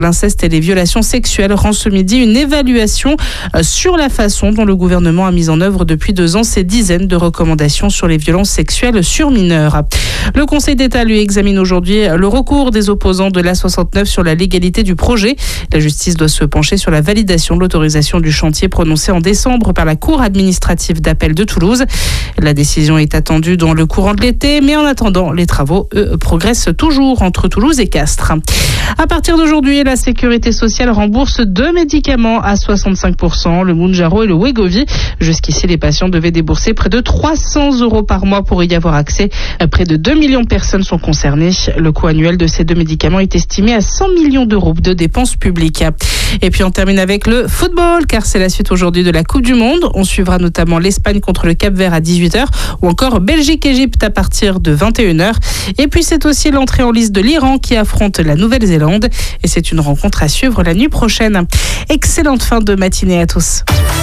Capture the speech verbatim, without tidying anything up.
L'inceste et les violations sexuelles rend ce midi une évaluation sur la façon dont le gouvernement a mis en œuvre depuis deux ans ces dizaines de recommandations sur les violences sexuelles sur mineurs. Le Conseil d'État lui examine aujourd'hui le recours des opposants de l'A soixante-neuf sur la légalité du projet. La justice doit se pencher sur la validation de l'autorisation du chantier prononcée en décembre par la Cour administrative d'appel de Toulouse. La décision est attendue dans le courant de l'été, mais en attendant, les travaux, eux, progressent toujours entre Toulouse et Castres. À partir d'aujourd'hui, la Sécurité sociale rembourse deux médicaments à soixante-cinq pour cent, le Mounjaro et le Wegovy. Jusqu'ici, les patients devaient débourser près de trois cents euros par mois pour y avoir accès. Près de deux millions de personnes sont concernées. Le coût annuel de ces deux médicaments est estimé à cent millions d'euros de dépenses publiques. Et puis on termine avec le football, car c'est la suite aujourd'hui de la Coupe du Monde. On suivra notamment l'Espagne contre le Cap-Vert à dix-huit heures ou encore Belgique-Égypte à partir de vingt et une heures. Et puis c'est aussi l'entrée en liste de l'Iran qui affronte la Nouvelle-Zélande. Et c'est une rencontre à suivre la nuit prochaine. Excellente fin de matinée à tous.